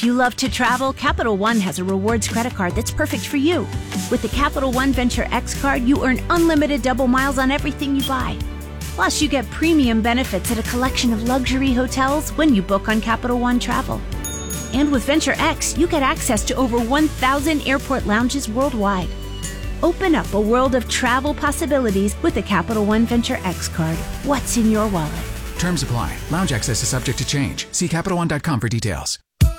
If you love to travel, Capital One has a rewards credit card that's perfect for you. With the Capital One Venture X card, you earn unlimited double miles on everything you buy. Plus, you get premium benefits at a collection of luxury hotels when you book on Capital One Travel. And with Venture X, you get access to over 1,000 airport lounges worldwide. Open up a world of travel possibilities with the Capital One Venture X card. What's in your wallet? Terms apply. Lounge access is subject to change. See CapitalOne.com for details.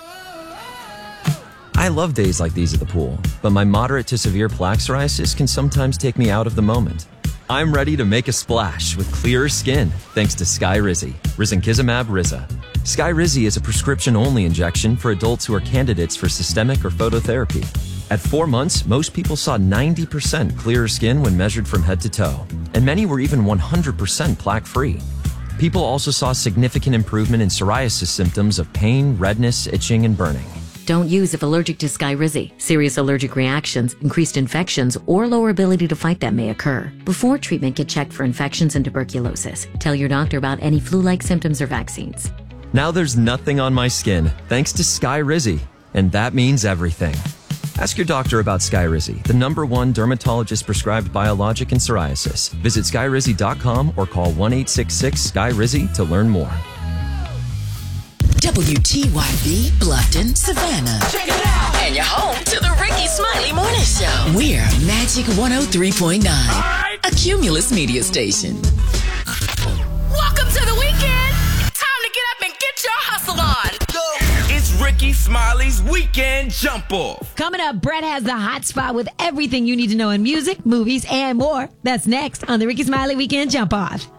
I love days like these at the pool, but my moderate to severe plaque psoriasis can sometimes take me out of the moment. I'm ready to make a splash with clearer skin thanks to Skyrizi, risankizumab Riza. Skyrizi is a prescription-only injection for adults who are candidates for systemic or phototherapy. At 4 months, most people saw 90% clearer skin when measured from head to toe, and many were even 100% plaque-free. People also saw significant improvement in psoriasis symptoms of pain, redness, itching, and burning. Don't use if allergic to Skyrizi. Serious allergic reactions, increased infections, or lower ability to fight them may occur. Before treatment, get checked for infections and tuberculosis. Tell your doctor about any flu-like symptoms or vaccines. Now there's nothing on my skin thanks to Skyrizi, and that means everything. Ask your doctor about Skyrizi, the #1 dermatologist-prescribed biologic in psoriasis. Visit Skyrizi.com or call 1-866-SKY-RIZZI to learn more. WTYB, Bluffton, Savannah. Check it out. And you're home to the Ricky Smiley Morning Show. We're Magic 103.9, right. A Cumulus media station. Welcome to the weekend. Time to get up and get your hustle on. It's Ricky Smiley's Weekend Jump Off. Coming up, Brett has the hot spot with everything you need to know in music, movies, and more. That's next on the Ricky Smiley Weekend Jump Off.